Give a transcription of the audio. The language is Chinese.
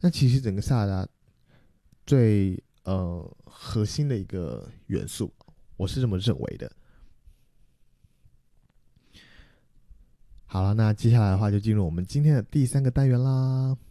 那其实整个萨达最核心的一个元素，我是这么认为的。好了，那接下来的话就进入我们今天的第3个单元啦。